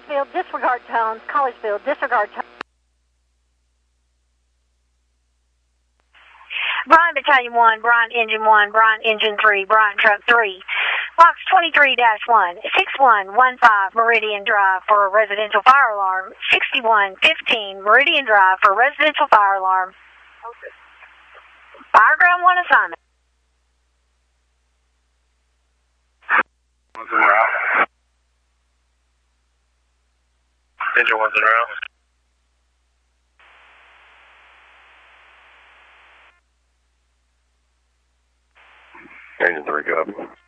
Collegeville, disregard tones. Collegeville, disregard tones. Bryant Battalion 1, Bryant Engine 1, Bryant Engine 3, Bryant Truck 3. Box 23-1, 6115 Meridian Drive for a residential fire alarm. 6115 Meridian Drive for a residential fire alarm. Okay. Fireground 1 assignment. One's en route. Engine 1's en route. Engine 3, go up.